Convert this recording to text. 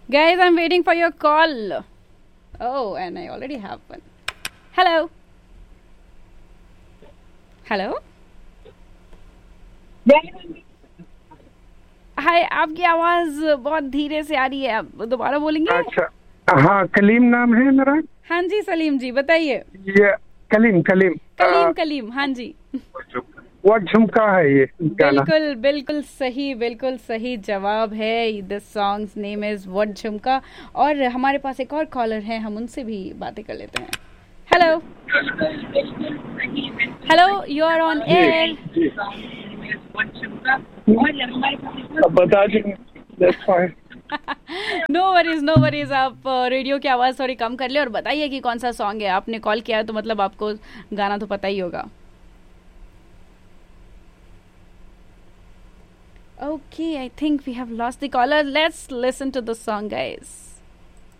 Guys, I'm waiting for your call. Oh, and I already have one. Hello. Hello hi, आपकी आवाज बहुत धीरे से आ रही है, आप दोबारा बोलेंगे? अच्छा, हाँ, कलीम नाम है मेरा। हाँ जी सलीम जी, बताइए। ये कलीम कलीम कलीम कलीम, हाँ जी। वो झुमका है ये गाना। बिल्कुल बिल्कुल सही जवाब है। The songs name is what झुमका। और हमारे पास एक और कॉलर है, हम उनसे भी बातें कर लेते हैं। Hello hello, you are on air. बता दीजिए। नो वरीज, आप रेडियो की आवाज थोड़ी कम कर ले और बताइए कि कौन सा सॉन्ग है। आपने कॉल किया है तो मतलब आपको गाना तो पता ही होगा। Okay, I think we have lost the caller. Let's listen to the song, guys.